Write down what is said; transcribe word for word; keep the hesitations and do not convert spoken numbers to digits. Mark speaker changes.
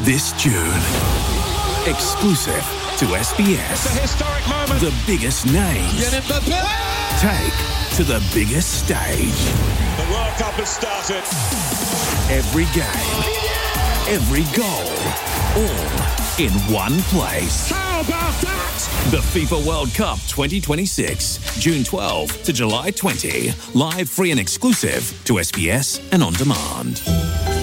Speaker 1: This June. Exclusive to S B S.
Speaker 2: It's a historic moment.
Speaker 1: The biggest names take to the biggest stage.
Speaker 2: The World Cup has started.
Speaker 1: Every game, every goal, all in one place.
Speaker 2: How about that?
Speaker 1: The FIFA World Cup twenty twenty-six, June twelfth to July twentieth. Live, free and exclusive to S B S and on demand.